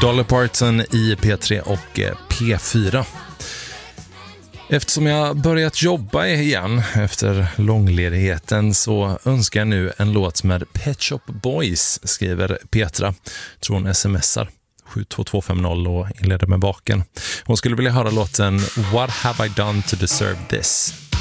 Dolly Parton i P3 och P4. Eftersom jag börjat jobba igen efter långledigheten så önskar jag nu en låt med Pet Shop Boys, skriver Petra. Tror hon smsar 72250 och inleder med baken. Hon skulle vilja höra låten What Have I Done to Deserve This?